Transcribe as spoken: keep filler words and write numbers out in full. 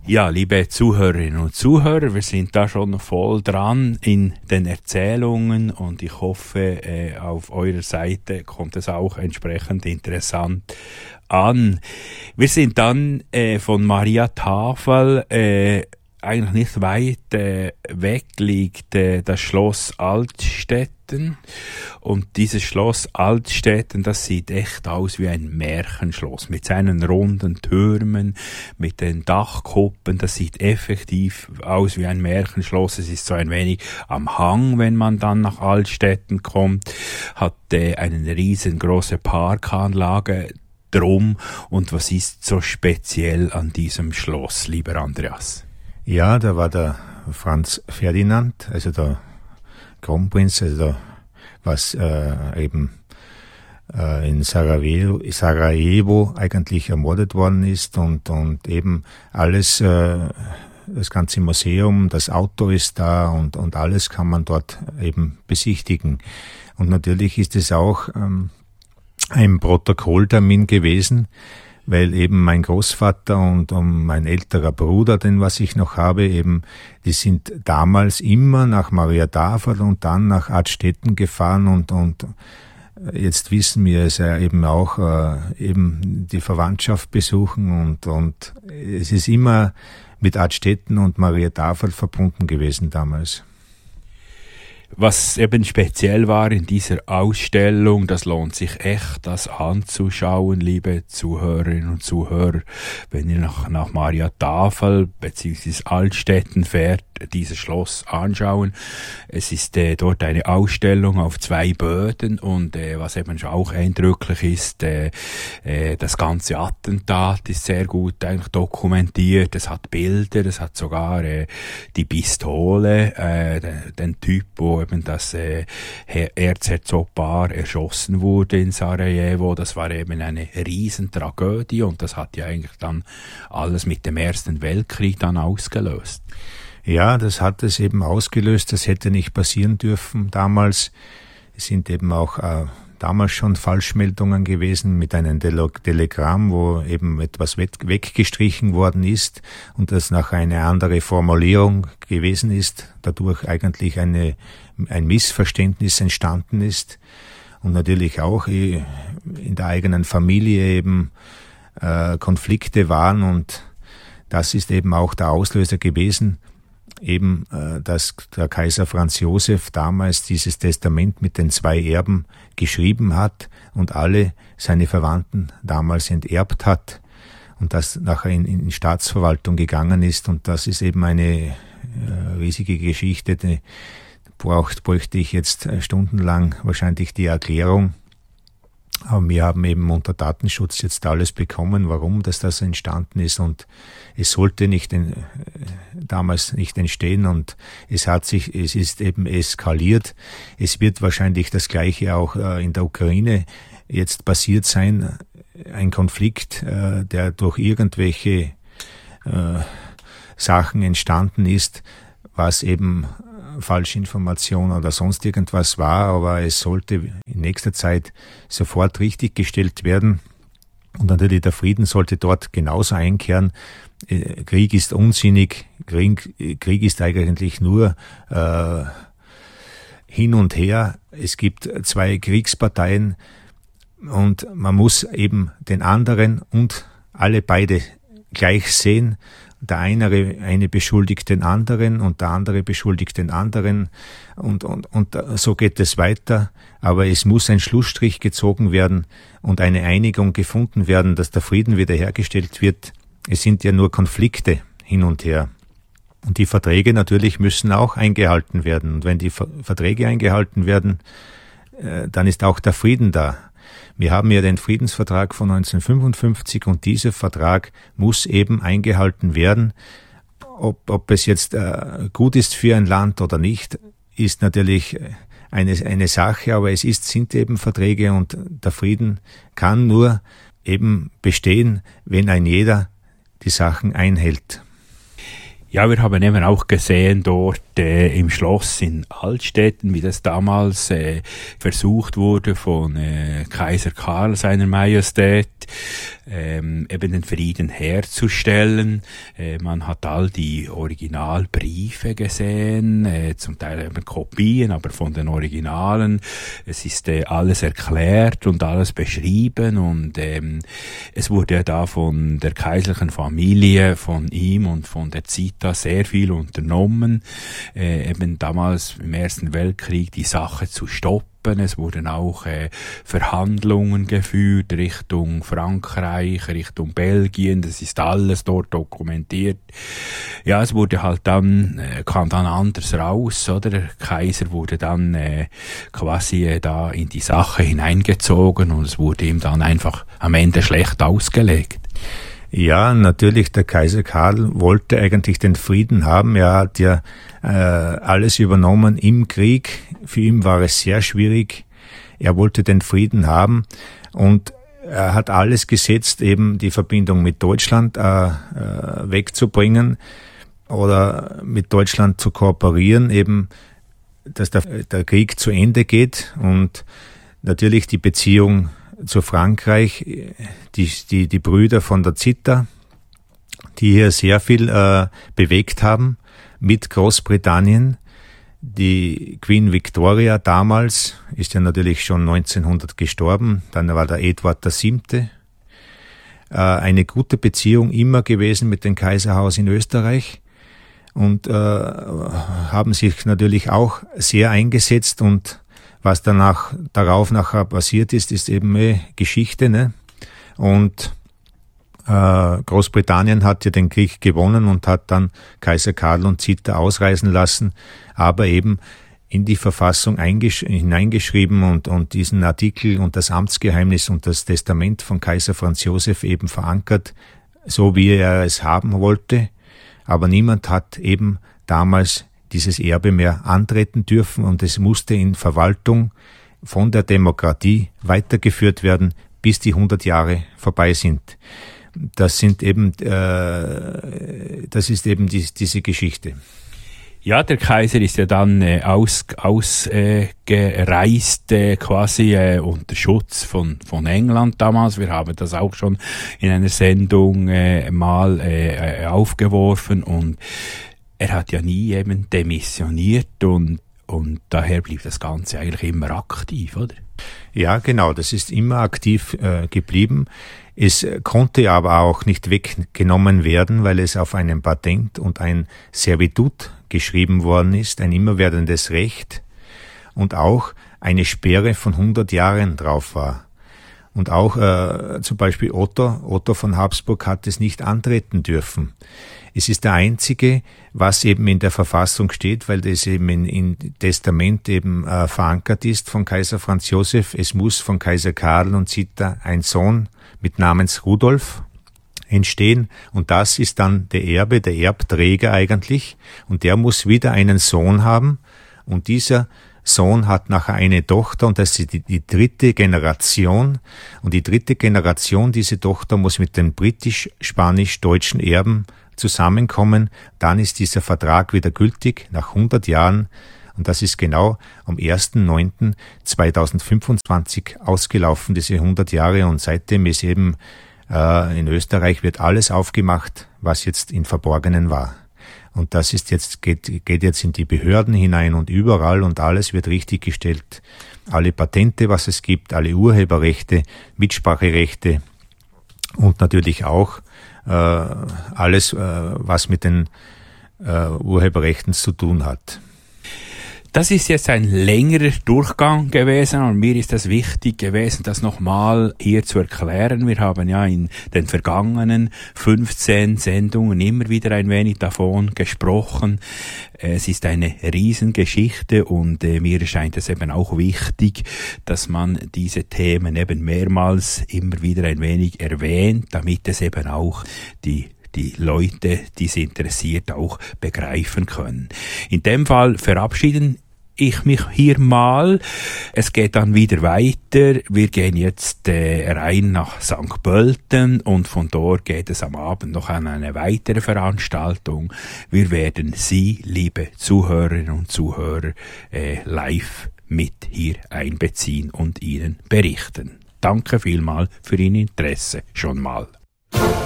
Ja, liebe Zuhörerinnen und Zuhörer, wir sind da schon voll dran in den Erzählungen und ich hoffe, äh, auf eurer Seite kommt es auch entsprechend interessant an. Wir sind dann äh, von Maria Tafel, äh, eigentlich nicht weit äh, weg liegt äh, das Schloss Altstetten. Und dieses Schloss Altstetten, das sieht echt aus wie ein Märchenschloss mit seinen runden Türmen, mit den Dachkuppen. Das sieht effektiv aus wie ein Märchenschloss. Es ist so ein wenig am Hang, wenn man dann nach Altstetten kommt, hat äh, eine riesengroße Parkanlage drum. Und was ist so speziell an diesem Schloss, lieber Andreas? Ja, da war der Franz Ferdinand, also der Kronprinz, also der, was äh, eben äh, in Sarajevo, Sarajevo eigentlich ermordet worden ist und, und eben alles, äh, das ganze Museum, das Auto ist da und, und alles kann man dort eben besichtigen. Und natürlich ist es auch ähm, ein Protokolltermin gewesen, weil eben mein Großvater und, und mein älterer Bruder, den was ich noch habe, eben, die sind damals immer nach Maria Tafel und dann nach Altstetten gefahren und, und jetzt wissen wir es ja eben auch, äh, eben die Verwandtschaft besuchen und, und es ist immer mit Altstetten und Maria Tafel verbunden gewesen damals. Was eben speziell war in dieser Ausstellung, das lohnt sich echt, das anzuschauen, liebe Zuhörerinnen und Zuhörer. Wenn ihr nach, nach Maria Tafel bzw. Altstetten fährt, dieses Schloss anschauen. Es ist äh, dort eine Ausstellung auf zwei Böden und äh, was eben schon auch eindrücklich ist, äh, äh, das ganze Attentat ist sehr gut eigentlich dokumentiert. Es hat Bilder, es hat sogar äh, die Pistole, äh, den, den Typ, wo eben das äh, Erzherzogpaar erschossen wurde in Sarajevo. Das war eben eine Riesentragödie und das hat ja eigentlich dann alles mit dem Ersten Weltkrieg dann ausgelöst. Ja, das hat es eben ausgelöst. Das hätte nicht passieren dürfen damals. Es sind eben auch äh, damals schon Falschmeldungen gewesen mit einem Dele- Telegramm, wo eben etwas we- weggestrichen worden ist und das nach einer anderen Formulierung gewesen ist, dadurch eigentlich eine, ein Missverständnis entstanden ist und natürlich auch in der eigenen Familie eben äh, Konflikte waren und das ist eben auch der Auslöser gewesen, eben, äh, dass der Kaiser Franz Josef damals dieses Testament mit den zwei Erben geschrieben hat und alle seine Verwandten damals enterbt hat und das nachher in, in Staatsverwaltung gegangen ist und das ist eben eine äh, riesige Geschichte, die braucht, bräuchte ich jetzt stundenlang wahrscheinlich die Erklärung. Aber wir haben eben unter Datenschutz jetzt alles bekommen, warum das, das entstanden ist und es sollte nicht in, äh, damals nicht entstehen und es hat sich, es ist eben eskaliert. Es wird wahrscheinlich das Gleiche auch äh, in der Ukraine jetzt passiert sein, ein Konflikt, äh, der durch irgendwelche äh, Sachen entstanden ist, was eben Falschinformation oder sonst irgendwas war, aber es sollte in nächster Zeit sofort richtiggestellt werden und natürlich der Frieden sollte dort genauso einkehren. Krieg ist unsinnig, Krieg, Krieg ist eigentlich nur äh, hin und her. Es gibt zwei Kriegsparteien und man muss eben den anderen und alle beide gleich sehen. Der eine, eine beschuldigt den anderen und der andere beschuldigt den anderen und, und, und so geht es weiter. Aber es muss ein Schlussstrich gezogen werden und eine Einigung gefunden werden, dass der Frieden wiederhergestellt wird. Es sind ja nur Konflikte hin und her. Und die Verträge natürlich müssen auch eingehalten werden. Und wenn die Verträge eingehalten werden, dann ist auch der Frieden da. Wir haben ja den Friedensvertrag von neunzehnhundertfünfundfünfzig und dieser Vertrag muss eben eingehalten werden. Ob, ob es jetzt äh, gut ist für ein Land oder nicht, ist natürlich eine, eine Sache, aber es ist, sind eben Verträge und der Frieden kann nur eben bestehen, wenn ein jeder die Sachen einhält. Ja, wir haben eben auch gesehen dort äh, im Schloss in Altstetten, wie das damals äh, versucht wurde von äh, Kaiser Karl seiner Majestät, ähm, eben den Frieden herzustellen. Äh, man hat all die Originalbriefe gesehen, äh, zum Teil eben Kopien, aber von den Originalen. Es ist äh, alles erklärt und alles beschrieben und ähm, es wurde ja da von der kaiserlichen Familie, von ihm und von der Zita sehr viel unternommen, äh, eben damals im Ersten Weltkrieg die Sache zu stoppen. Es wurden auch äh, Verhandlungen geführt Richtung Frankreich, Richtung Belgien. Das ist alles dort dokumentiert. Ja, es wurde halt dann, äh, kam dann anders raus, oder? Der Kaiser wurde dann äh, quasi äh, da in die Sache hineingezogen und es wurde ihm dann einfach am Ende schlecht ausgelegt. Ja, natürlich, der Kaiser Karl wollte eigentlich den Frieden haben. Er hat ja äh, alles übernommen im Krieg. Für ihn war es sehr schwierig. Er wollte den Frieden haben und er hat alles gesetzt, eben die Verbindung mit Deutschland äh, äh, wegzubringen oder mit Deutschland zu kooperieren, eben, dass der, der Krieg zu Ende geht und natürlich die Beziehung zu Frankreich, die, die, die Brüder von der Zita, die hier sehr viel äh, bewegt haben mit Großbritannien. Die Queen Victoria damals ist ja natürlich schon neunzehnhundert gestorben, dann war der Eduard der Siebte. Äh, eine gute Beziehung immer gewesen mit dem Kaiserhaus in Österreich und äh, haben sich natürlich auch sehr eingesetzt und was danach, darauf nachher passiert ist, ist eben eh Geschichte, ne? Und äh, Großbritannien hat ja den Krieg gewonnen und hat dann Kaiser Karl und Zita ausreisen lassen, aber eben in die Verfassung eingesch- hineingeschrieben und, und diesen Artikel und das Amtsgeheimnis und das Testament von Kaiser Franz Josef eben verankert, so wie er es haben wollte. Aber niemand hat eben damals dieses Erbe mehr antreten dürfen und es musste in Verwaltung von der Demokratie weitergeführt werden, bis die hundert Jahre vorbei sind. Das sind eben, äh, das ist eben die, diese Geschichte. Ja, der Kaiser ist ja dann äh, ausgereist aus, äh, gereist, äh, quasi äh, unter Schutz von von England damals. Wir haben das auch schon in einer Sendung äh, mal äh, aufgeworfen und er hat ja nie eben demissioniert und, und daher blieb das Ganze eigentlich immer aktiv, oder? Ja, genau, das ist immer aktiv äh, geblieben. Es konnte aber auch nicht weggenommen werden, weil es auf einem Patent und ein Servitut geschrieben worden ist, ein immerwerdendes Recht und auch eine Sperre von hundert Jahren drauf war. Und auch äh, zum Beispiel Otto, Otto von Habsburg hat es nicht antreten dürfen. Es ist der einzige, was eben in der Verfassung steht, weil das eben in, in Testament eben äh, verankert ist von Kaiser Franz Josef. Es muss von Kaiser Karl und Zita ein Sohn mit Namens Rudolf entstehen und das ist dann der Erbe, der Erbträger eigentlich und der muss wieder einen Sohn haben und dieser Sohn hat nachher eine Tochter und das ist die, die dritte Generation und die dritte Generation, diese Tochter muss mit den britisch-spanisch-deutschen Erben zusammenkommen, dann ist dieser Vertrag wieder gültig nach hundert Jahren und das ist genau am erster neunter zweitausendfünfundzwanzig ausgelaufen, diese hundert Jahre und seitdem ist eben äh, in Österreich wird alles aufgemacht, was jetzt in Verborgenen war. Und das ist jetzt, geht, geht jetzt in die Behörden hinein und überall und alles wird richtig gestellt. Alle Patente, was es gibt, alle Urheberrechte, Mitspracherechte und natürlich auch äh, alles, äh, was mit den äh, Urheberrechten zu tun hat. Das ist jetzt ein längerer Durchgang gewesen und mir ist das wichtig gewesen, das nochmal hier zu erklären. Wir haben ja in den vergangenen fünfzehn Sendungen immer wieder ein wenig davon gesprochen. Es ist eine Riesengeschichte und äh, mir scheint es eben auch wichtig, dass man diese Themen eben mehrmals immer wieder ein wenig erwähnt, damit es eben auch die die Leute, die es interessiert, auch begreifen können. In dem Fall verabschieden ich mich hier mal. Es geht dann wieder weiter. Wir gehen jetzt äh, rein nach Sankt Pölten und von dort geht es am Abend noch an eine weitere Veranstaltung. Wir werden Sie, liebe Zuhörerinnen und Zuhörer, äh, live mit hier einbeziehen und Ihnen berichten. Danke vielmals für Ihr Interesse schon mal.